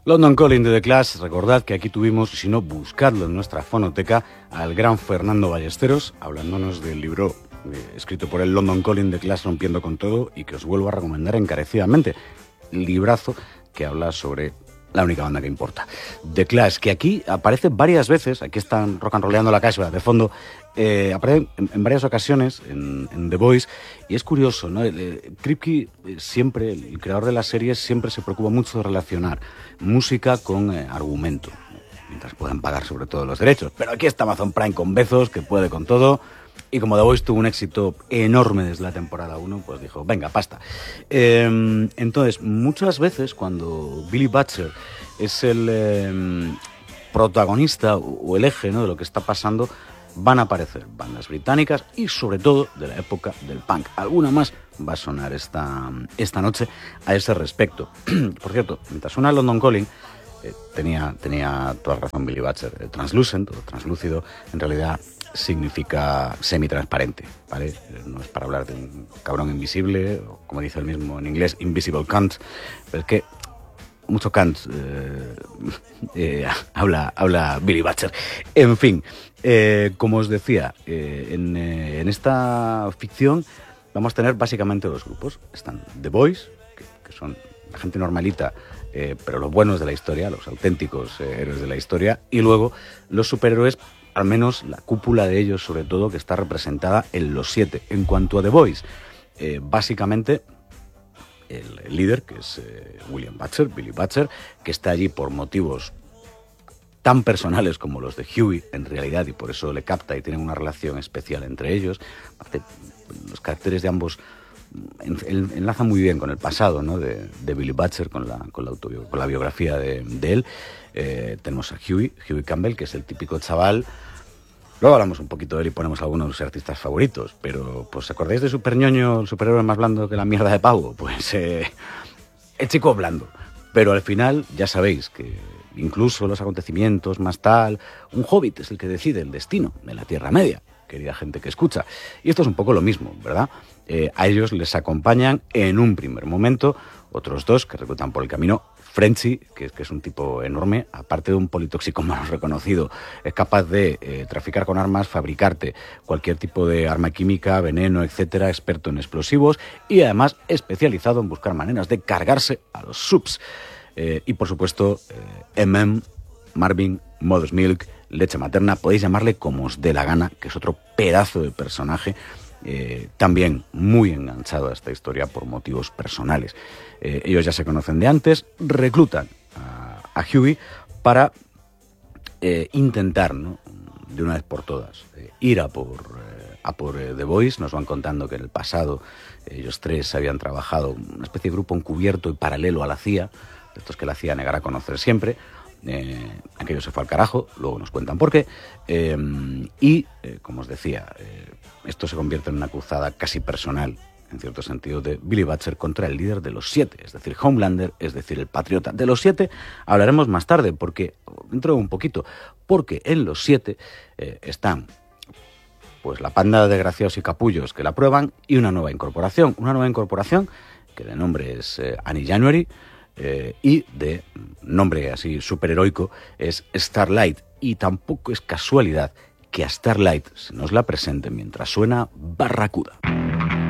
London Calling de The Clash, recordad que aquí tuvimos, si no, buscadlo en nuestra fonoteca, al gran Fernando Ballesteros, hablándonos del libro escrito por el London Calling de The Clash, Rompiendo con Todo, y que os vuelvo a recomendar encarecidamente. Librazo que habla sobre la única banda que importa, The Clash, que aquí aparece varias veces. Aquí están rock and rollando la casa de fondo. Aparece en varias ocasiones en The Voice, y es curioso, ¿no? Kripke siempre, el creador de la serie, siempre se preocupa mucho de relacionar música con argumento, mientras puedan pagar sobre todo los derechos. Pero aquí está Amazon Prime con Bezos, que puede con todo, y como The Voice tuvo un éxito enorme desde la temporada 1, pues dijo, venga, pasta. Entonces, muchas veces cuando Billy Butcher es el protagonista o el eje, ¿no?, de lo que está pasando, van a aparecer bandas británicas y sobre todo de la época del punk. Alguna más va a sonar esta noche a ese respecto. Por cierto, mientras suena London Calling, tenía toda razón Billy Butcher. Translucent o translúcido en realidad significa semitransparente, ¿vale? No es para hablar de un cabrón invisible, o como dice el mismo en inglés, invisible cunt, pero es que mucho Kant habla Billy Butcher. En fin, como os decía, en esta ficción vamos a tener básicamente dos grupos. Están The Boys, que son la gente normalita, pero los buenos de la historia, los auténticos héroes de la historia, y luego los superhéroes, al menos la cúpula de ellos sobre todo, que está representada en los 7. En cuanto a The Boys, básicamente el líder, que es William Butcher, Billy Butcher, que está allí por motivos tan personales como los de Huey, en realidad, y por eso le capta y tienen una relación especial entre ellos. Los caracteres de ambos enlazan muy bien con el pasado, ¿no?, de Billy Butcher, con la biografía de él. Tenemos a Huey Campbell, que es el típico chaval. Luego hablamos un poquito de él y ponemos algunos de sus artistas favoritos, pero pues ¿acordáis de Super Ñoño, el superhéroe más blando que la mierda de pavo? Pues el chico blando. Pero al final ya sabéis que incluso los acontecimientos más tal, un hobbit es el que decide el destino de la Tierra Media, querida gente que escucha. Y esto es un poco lo mismo, ¿verdad? A ellos les acompañan en un primer momento otros dos que reclutan por el camino. Frenchy, que es un tipo enorme, aparte de un politoxicómano reconocido, es capaz de traficar con armas, fabricarte cualquier tipo de arma química, veneno, etcétera, experto en explosivos y además especializado en buscar maneras de cargarse a los subs. Y por supuesto, Marvin, Mother's Milk, leche materna, podéis llamarle como os dé la gana, que es otro pedazo de personaje, también muy enganchado a esta historia por motivos personales. Ellos ya se conocen de antes, reclutan a Huey para intentar, ¿no?, de una vez por todas, ir a por The Boys. Nos van contando que en el pasado ellos tres habían trabajado una especie de grupo encubierto y paralelo a la CIA, de estos que la CIA negará conocer siempre. Aquello se fue al carajo, luego nos cuentan por qué, como os decía, esto se convierte en una cruzada casi personal, en cierto sentido, de Billy Butcher contra el líder de los 7, es decir, Homelander, es decir, el patriota. De los 7 hablaremos más tarde, dentro de un poquito, porque en los 7 están pues la panda de graciados y capullos que la prueban y una nueva incorporación que de nombre es Annie January, y de nombre así superheroico es Starlight, y tampoco es casualidad que a Starlight se nos la presente mientras suena Barracuda.